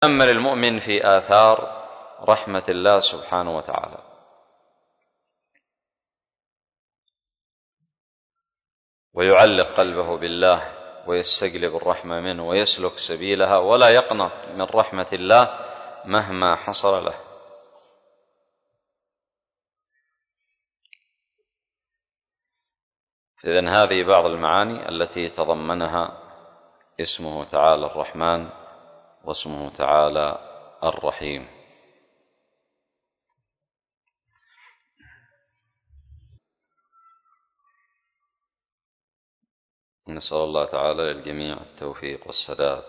يتأمل المؤمن في آثار رحمة الله سبحانه وتعالى، ويعلق قلبه بالله ويستجلب الرحمة منه ويسلك سبيلها، ولا يقنط من رحمة الله مهما حصل له. إذن هذه بعض المعاني التي تضمنها اسمه تعالى الرحمن واسمه تعالى الرحيم. نسأل الله تعالى للجميع التوفيق والسداد.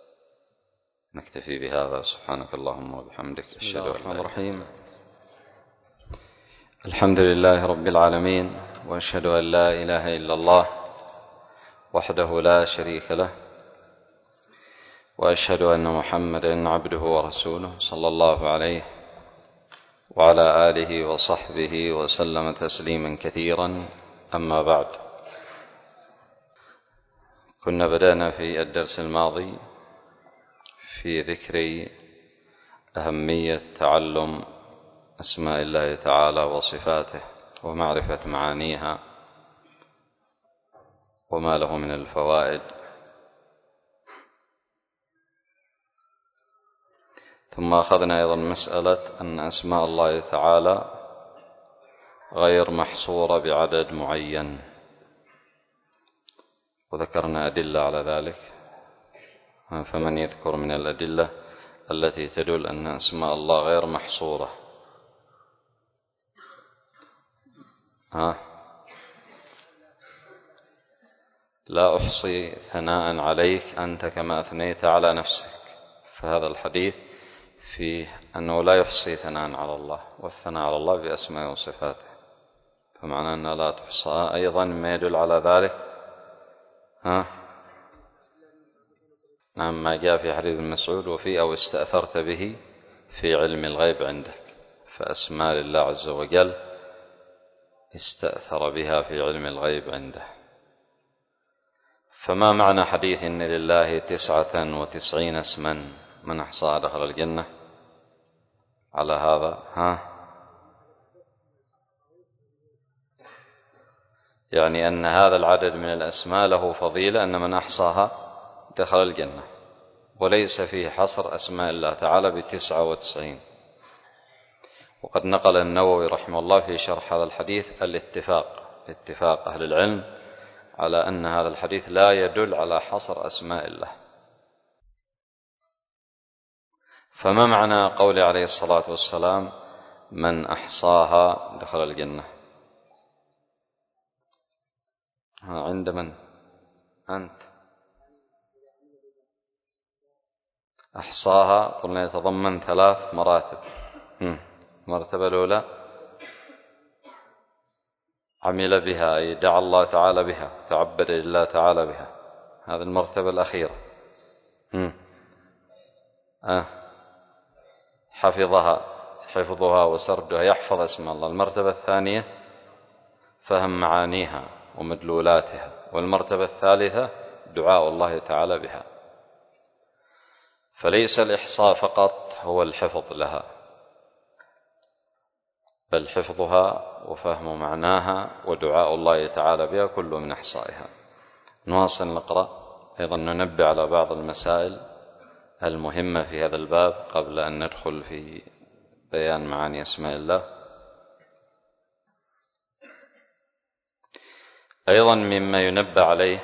نكتفي بهذا. سبحانك اللهم وبحمدك. أشهد أن لا إله إلا أنت. الحمد لله رب العالمين، وأشهد أن لا إله إلا الله وحده لا شريك له، وأشهد أن محمدا عبده ورسوله صلى الله عليه وعلى آله وصحبه وسلم تسليما كثيرا. أما بعد، كنا بدأنا في الدرس الماضي في ذكر أهمية تعلم أسماء الله تعالى وصفاته ومعرفة معانيها وما له من الفوائد. ثم أخذنا أيضا مسألة أن أسماء الله تعالى غير محصورة بعدد معين، وذكرنا أدلة على ذلك. فمن يذكر من الأدلة التي تدل أن أسماء الله غير محصورة؟ لا أحصي ثناء عليك أنت كما أثنيت على نفسك. فهذا الحديث فيه أنه لا يحصي ثناء على الله، والثناء على الله بأسماء وصفاته، فمعنى أنها لا تحصى. أيضا ما يدل على ذلك نعم ما جاء في حديث ابن مسعود: وفي أو استأثرت به في علم الغيب عندك. فأسماء لله عز وجل استأثر بها في علم الغيب عنده. فما معنى حديث إن لله 99 اسما من أحصاها دخل الجنة؟ على هذا يعني أن هذا العدد من الأسماء له فضيلة، أن من أحصاها دخل الجنة، وليس فيه حصر أسماء الله تعالى ب99. وقد نقل النووي رحمه الله في شرح هذا الحديث اتفاق أهل العلم على أن هذا الحديث لا يدل على حصر أسماء الله. فما معنى قول عليه الصلاة والسلام: من أحصاها دخل الجنة؟ عند من؟ أنت. أحصاها قلنا يتضمن 3 مراتب. المرتبة الأولى عمل بها، أي دعا الله تعالى بها، تعبد لله تعالى بها. هذه المرتبة الأخيرة. حفظها وسردها، يحفظ اسم الله. المرتبة الثانية فهم معانيها ومدلولاتها. والمرتبة الثالثة دعاء الله تعالى بها. فليس الإحصاء فقط هو الحفظ لها، بل حفظها وفهم معناها ودعاء الله تعالى بها كل من إحصائها. نواصل نقرأ. أيضا ننبه على بعض المسائل المهمة في هذا الباب قبل أن ندخل في بيان معاني أسماء الله. أيضا مما ينبه عليه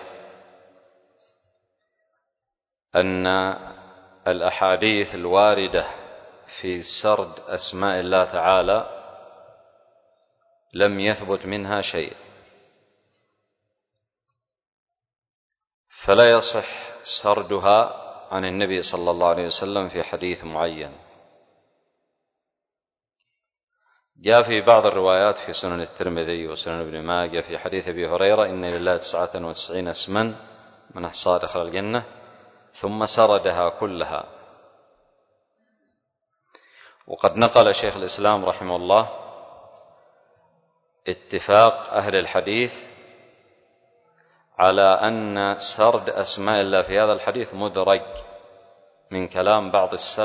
أن الأحاديث الواردة في سرد أسماء الله تعالى لم يثبت منها شيء، فلا يصح سردها عن النبي صلى الله عليه وسلم في حديث معين. جاء في بعض الروايات في سنن الترمذي وسنن ابن ماجه في حديث أبي هريرة: إن لله 99 اسما من أحصاها دخل الجنة، ثم سردها كلها. وقد نقل شيخ الإسلام رحمه الله اتفاق أهل الحديث على أن سرد أسماء الله في هذا الحديث مدرج من كلام بعض السلف